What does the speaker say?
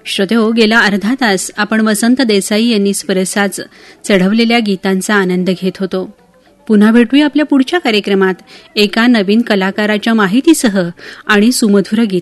श्रोतेहो, गेला अर्धा तास आपण वसंत देसाई यांनी स्वरसाज चढवलेल्या गीतांचा आनंद घेत होतो. पुन्हा भेटूया आपल्या पुढच्या कार्यक्रमात एका नवीन कलाकाराच्या माहितीसह आणि सुमधुर गीत.